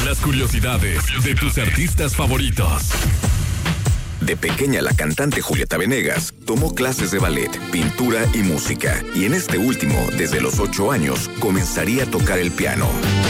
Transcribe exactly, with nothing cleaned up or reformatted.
las curiosidades de tus artistas favoritos. De pequeña, la cantante Julieta Venegas tomó clases de ballet, pintura y música. Y en este último, desde los ocho años, comenzaría a tocar el piano.